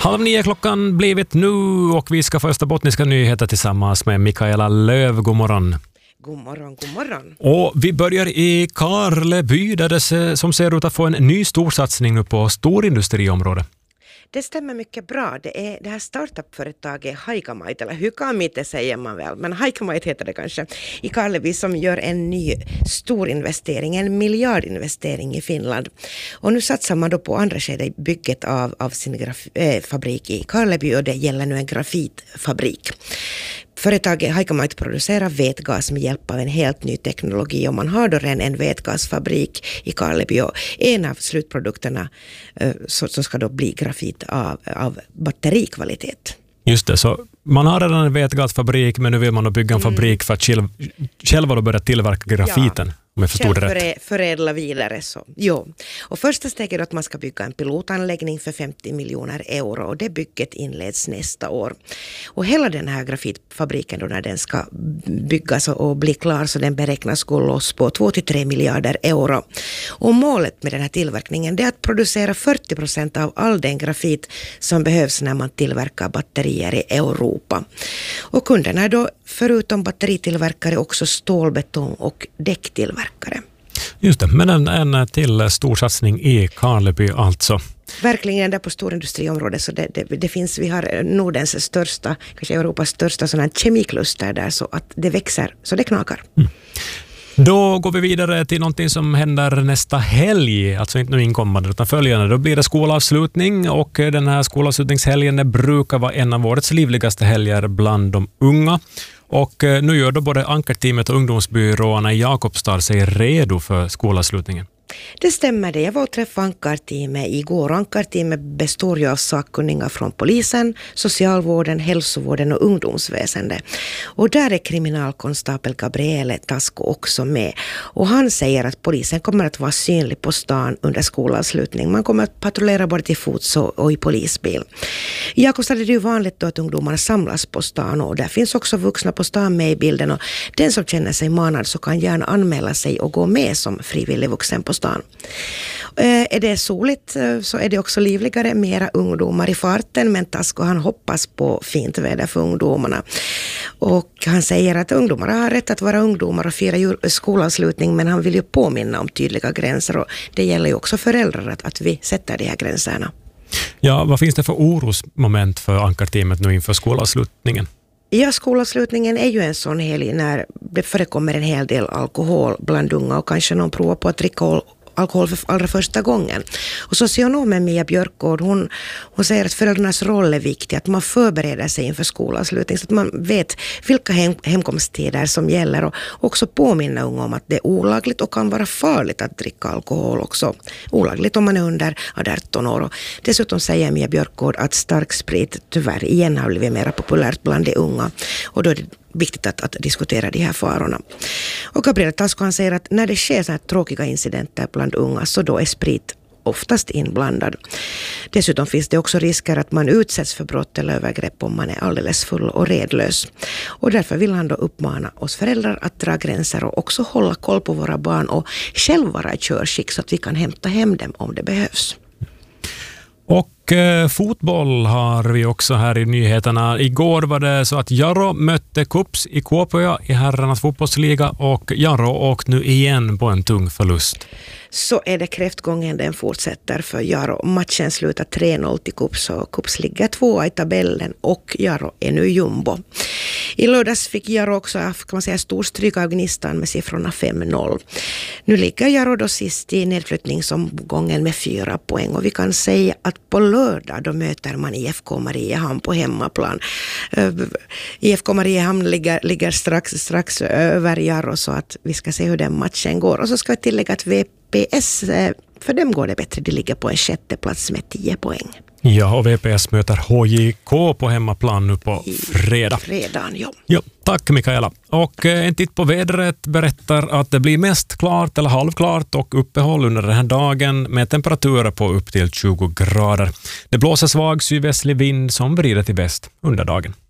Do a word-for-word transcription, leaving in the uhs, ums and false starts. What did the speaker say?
Halv nio klockan blivit nu och vi ska få österbottniska nyheter tillsammans med Mikaela Löv. God morgon. God morgon, god morgon. Och vi börjar i Karleby där det ser, som ser ut att få en ny storsatsning nu på storindustriområdet. Det stämmer mycket bra. Det är det här startup-företaget Haikamite, eller Hykamite säger man väl, men Haikamite heter det kanske, i Karleby som gör en ny stor investering, en miljardinvestering i Finland. Och nu satsar man då på andra skedet i bygget av, av sin graf- äh, fabrik i Karleby, och det gäller nu en grafitfabrik. Företaget Haikamite producerar vätgas med hjälp av en helt ny teknologi, och man har då redan en vätgasfabrik i Karleby, och en av slutprodukterna uh, så, så ska då bli grafit av, av batterikvalitet. Just det, så man har redan en vätgasfabrik, men nu vill man då bygga en mm. fabrik för att själv, själva då börja tillverka grafiten. Ja. Om jag förstod det rätt. Förädla vidare så. Jo. Och första steget är att man ska bygga en pilotanläggning för femtio miljoner euro, och det bygget inleds nästa år. Och hela den här grafitfabriken då, när den ska byggas och bli klar, så den beräknas gå loss på två till tre miljarder euro. Och målet med den här tillverkningen är att producera fyrtio procent av all den grafit som behövs när man tillverkar batterier i Europa. Och kunderna är då förutom batteritillverkare också stålbetong och däcktillverkare. Just det, men en, en till storsatsning i Karleby alltså. Verkligen där på storindustriområdet, så det, det, det finns, vi har Nordens största, kanske Europas största sådana kemikluster där, så att det växer, så det knakar. Mm. Då går vi vidare till någonting som händer nästa helg, alltså inte nu inkommande utan följande. Då blir det skolavslutning, och den här skolavslutningshelgen brukar vara en av årets livligaste helger bland de unga. Och nu gör då både Ankarteamet och ungdomsbyråerna i Jakobstad sig redo för skolavslutningen. Det stämmer det. Jag var och träffade Ankarteamet igår. Ankarteamet består ju av sakkunniga från polisen, socialvården, hälsovården och ungdomsväsendet. Och där är kriminalkonstapel Gabriele Tasko också med. Och han säger att polisen kommer att vara synlig på stan under skolavslutning. Man kommer att patrullera både till fots och i polisbil. I Jakobstad är det ju vanligt då att ungdomarna samlas på stan, och där finns också vuxna på stan med i bilden. Och den som känner sig manad så kan gärna anmäla sig och gå med som frivillig vuxen på stan. Är det soligt så är det också livligare, mera ungdomar i farten, men Tasko han hoppas på fint väder för ungdomarna. Och han säger att ungdomar har rätt att vara ungdomar och fira skolavslutning, men han vill ju påminna om tydliga gränser, och det gäller ju också föräldrar att, att vi sätter de här gränserna. Ja, vad finns det för orosmoment för Ankarteamet nu inför skolavslutningen? Ja, skolavslutningen är ju en sån helg när det förekommer en hel del alkohol bland unga, och kanske någon provar på att dricka alkohol för allra första gången. Och socionomen Mia Björkgård, hon, hon säger att föräldrarnas roll är viktig, att man förbereder sig inför skolavslutning så att man vet vilka hem, hemkomsttider som gäller, och också påminna unga om att det är olagligt och kan vara farligt att dricka alkohol också. Olagligt om man är under arton år. Och dessutom säger Mia Björkgård att stark sprit tyvärr igen har blivit mer populärt bland de unga, och då är det viktigt att, att diskutera de här farorna. Och Gabriel Tasko han säger att när det sker så här tråkiga incidenter bland unga, så då är sprit oftast inblandad. Dessutom finns det också risker att man utsätts för brott eller övergrepp om man är alldeles full och redlös. Och därför vill han då uppmana oss föräldrar att dra gränser och också hålla koll på våra barn och själv vara i körskick så att vi kan hämta hem dem om det behövs. Och eh, fotboll har vi också här i nyheterna. Igår var det så att Jaro mötte Kups i Kuopio i herrarnas fotbollsliga, och Jaro åkte nu igen på en tung förlust. Så är det kräftgången, den fortsätter för Jaro. Matchen slutar tre noll till Kups, och Kups ligger tvåa i tabellen, och Jaro är nu jumbo. I lördags fick Jaro också, kan man säga, stor stryk av Gnistan med siffrorna fem noll. Nu ligger Jaro då sist i nedflyttningsomgången med fyra poäng, och vi kan säga att på lördag då möter man I F K Mariehamn på hemmaplan. I F K Mariehamn ligger, ligger strax, strax över Jaro, så att vi ska se hur den matchen går. Och så ska vi tillägga att V P S, för dem går det bättre, de ligger på en sjätte plats med tio poäng. Ja, och V P S möter H J K på hemmaplan nu på fredag. Fredagen, ja. Ja, tack Mikaela. Och en titt på vädret berättar att det blir mest klart eller halvklart och uppehåll under den här dagen med temperaturer på upp till tjugo grader. Det blåser svag sydvästlig vind som vrider till väst under dagen.